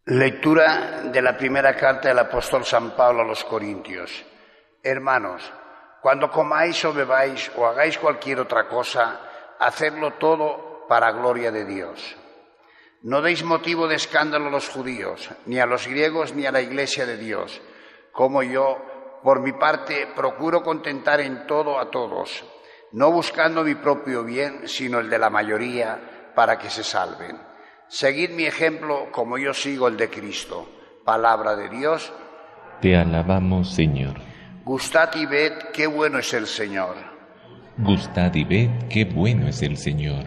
Lectura de la primera carta del apóstol San Pablo a los Corintios. Hermanos, cuando comáis o bebáis o hagáis cualquier otra cosa, hacedlo todo para gloria de Dios. No deis motivo de escándalo a los judíos, ni a los griegos, ni a la Iglesia de Dios, como yo, por mi parte, procuro contentar en todo a todos, no buscando mi propio bien, sino el de la mayoría, para que se salven. Seguid mi ejemplo como yo sigo el de Cristo. Palabra de Dios. Te alabamos, Señor. Gustad y ved qué bueno es el Señor. Gustad y ved qué bueno es el Señor.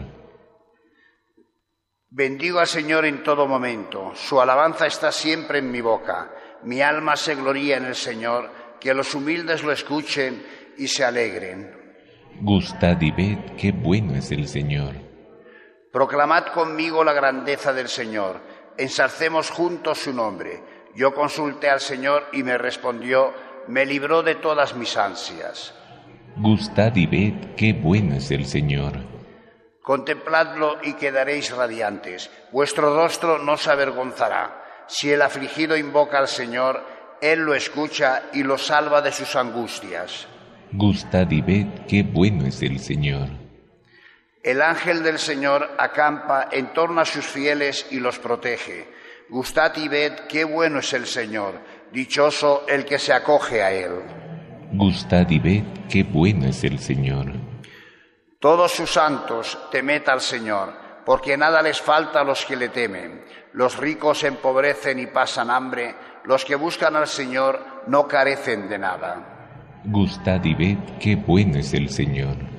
Bendigo al Señor en todo momento. Su alabanza está siempre en mi boca. Mi alma se gloría en el Señor. Que los humildes lo escuchen y se alegren. Gustad y ved qué bueno es el Señor. Proclamad conmigo la grandeza del Señor, ensalcemos juntos su nombre. Yo consulté al Señor y me respondió, me libró de todas mis ansias. Gustad y ved qué bueno es el Señor. Contempladlo y quedaréis radiantes, vuestro rostro no se avergonzará. Si el afligido invoca al Señor, Él lo escucha y lo salva de sus angustias. Gustad y ved qué bueno es el Señor. El ángel del Señor acampa en torno a sus fieles y los protege. Gustad y ved qué bueno es el Señor, dichoso el que se acoge a Él. Gustad y ved qué bueno es el Señor. Todos sus santos, temed al Señor, porque nada les falta a los que le temen. Los ricos se empobrecen y pasan hambre, los que buscan al Señor no carecen de nada. Gustad y ved qué bueno es el Señor.